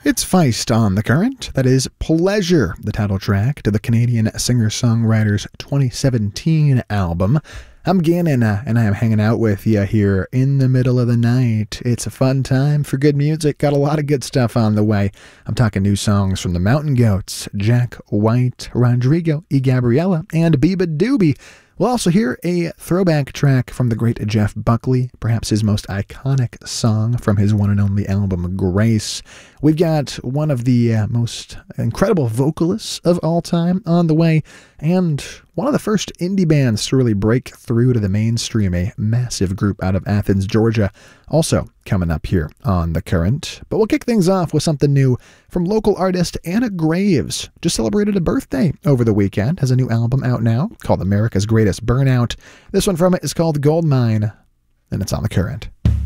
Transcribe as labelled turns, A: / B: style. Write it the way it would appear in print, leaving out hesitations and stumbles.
A: It's Feist on the Current. That is Pleasure, the title track to the Canadian singer-songwriter's 2017 album. I'm Gannon, and I am hanging out with you here in the middle of the night. It's a fun time for good music. Got a lot of good stuff on the way. I'm talking new songs from the Mountain Goats, Jack White, Rodrigo E. Gabriela, and Biba Doobie. We'll also hear a throwback track from the great Jeff Buckley, perhaps his most iconic song from his one and only album, Grace. We've got one of the most incredible vocalists of all time on the way, and one of the first indie bands to really break through to the mainstream, a massive group out of Athens, Georgia, also coming up here on The Current. But we'll kick things off with something new from local artist Anna Graves. Just celebrated a birthday over the weekend, has a new album out now called America's Greatest Burnout. This one from it is called Goldmine, and it's on The Current.